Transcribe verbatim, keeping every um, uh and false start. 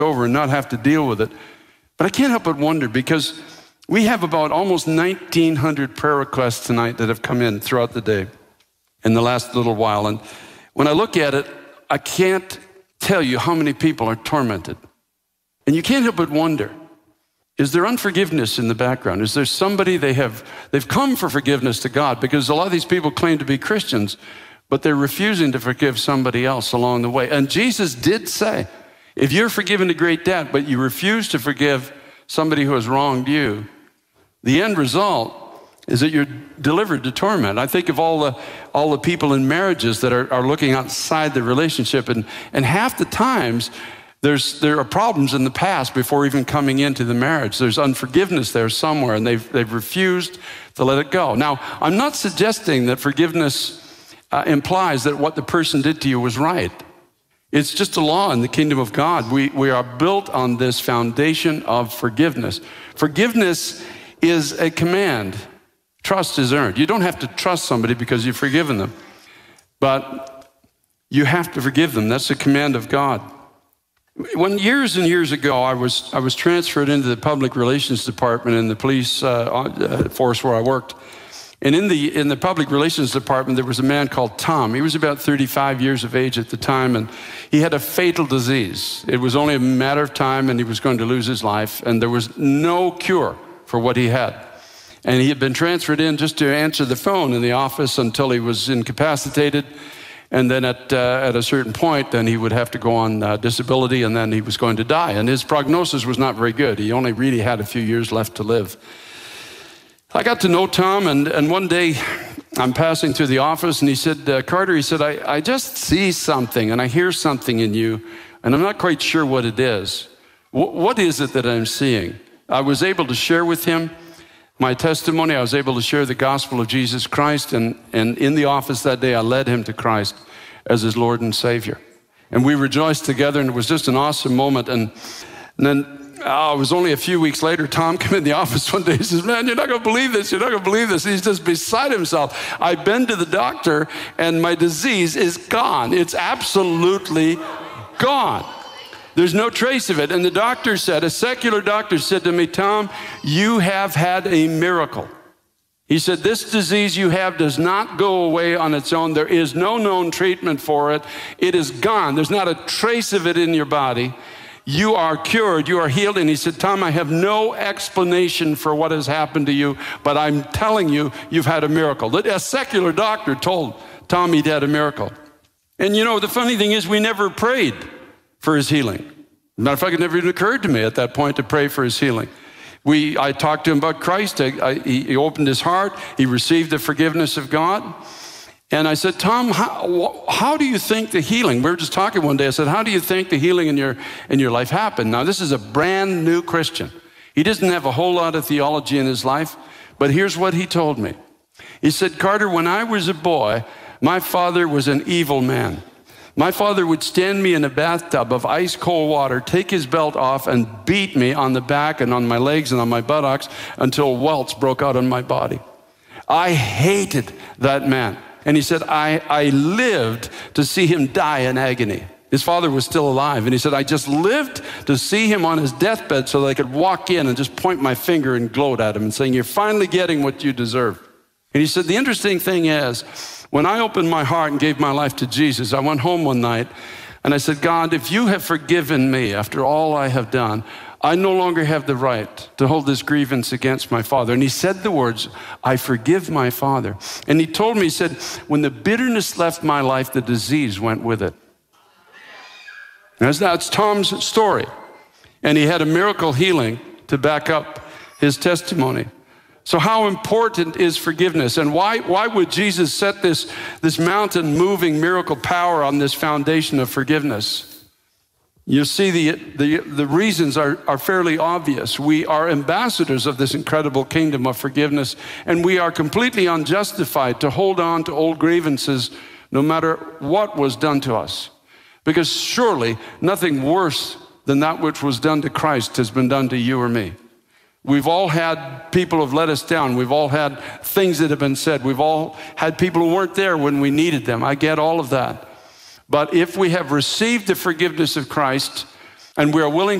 over and not have to deal with it. But I can't help but wonder, because we have about almost nineteen hundred prayer requests tonight that have come in throughout the day in the last little while. And when I look at it, I can't tell you how many people are tormented. And you can't help but wonder, is there unforgiveness in the background? Is there somebody they have, they've come for forgiveness to God? Because a lot of these people claim to be Christians, but they're refusing to forgive somebody else along the way. And Jesus did say, if you're forgiven a great debt, but you refuse to forgive somebody who has wronged you, the end result is that you're delivered to torment. I think of all the all the people in marriages that are, are looking outside the relationship, and, and half the times there's there are problems in the past before even coming into the marriage. There's unforgiveness there somewhere, and they've they've refused to let it go. Now, I'm not suggesting that forgiveness uh, implies that what the person did to you was right. It's just a law in the kingdom of God. We we are built on this foundation of forgiveness. Forgiveness is a command. Trust is earned. You don't have to trust somebody because you've forgiven them, but you have to forgive them. That's the command of God. When years and years ago, I was I was transferred into the public relations department in the police uh, force where I worked. And in the in the public relations department, there was a man called Tom. He was about thirty-five years of age at the time, and he had a fatal disease. It was only a matter of time, and he was going to lose his life, and there was no cure for what he had. And he had been transferred in just to answer the phone in the office until he was incapacitated. And then at uh, at a certain point, then he would have to go on uh, disability, and then he was going to die. And his prognosis was not very good. He only really had a few years left to live. I got to know Tom, and, and one day I'm passing through the office, and he said, uh, Carter, he said, I, I just see something, and I hear something in you, and I'm not quite sure what it is. W- what is it that I'm seeing? I was able to share with him my testimony. I was able to share the gospel of Jesus Christ, and, and in the office that day, I led him to Christ as his Lord and Savior. And we rejoiced together, and it was just an awesome moment. And, and then oh, it was only a few weeks later, Tom came in the office one day. He says, man, you're not going to believe this. You're not going to believe this. He's just beside himself. I've been to the doctor, and my disease is gone. It's absolutely gone. There's no trace of it. And the doctor said, a secular doctor said to me, Tom, you have had a miracle. He said, this disease you have does not go away on its own. There is no known treatment for it. It is gone. There's not a trace of it in your body. You are cured. You are healed. And he said, Tom, I have no explanation for what has happened to you, but I'm telling you, you've had a miracle. A secular doctor told Tom he'd had a miracle. And you know, the funny thing is, we never prayed for his healing. Matter of fact, it never even occurred to me at that point to pray for his healing. We, I talked to him about Christ. I, I, he opened his heart. He received the forgiveness of God. And I said, Tom, how, how do you think the healing, we were just talking one day, I said, how do you think the healing in your, in your life happened? Now, this is a brand new Christian. He doesn't have a whole lot of theology in his life, but here's what he told me. He said, Carter, when I was a boy, my father was an evil man. My father would stand me in a bathtub of ice cold water, take his belt off, and beat me on the back and on my legs and on my buttocks until welts broke out on my body. I hated that man. And he said, I, I lived to see him die in agony. His father was still alive. And he said, I just lived to see him on his deathbed so that I could walk in and just point my finger and gloat at him and saying, you're finally getting what you deserve. And he said, the interesting thing is, when I opened my heart and gave my life to Jesus, I went home one night and I said, God, if you have forgiven me after all I have done, I no longer have the right to hold this grievance against my father. And he said the words, I forgive my father. And he told me, he said, when the bitterness left my life, the disease went with it. That's, that's Tom's story. And he had a miracle healing to back up his testimony. So how important is forgiveness? And why, why would Jesus set this, this mountain-moving miracle power on this foundation of forgiveness? You see, the, the, the reasons are, are fairly obvious. We are ambassadors of this incredible kingdom of forgiveness, and we are completely unjustified to hold on to old grievances no matter what was done to us. Because surely nothing worse than that which was done to Christ has been done to you or me. We've all had people who have let us down. We've all had things that have been said. We've all had people who weren't there when we needed them. I get all of that. But if we have received the forgiveness of Christ, and we are willing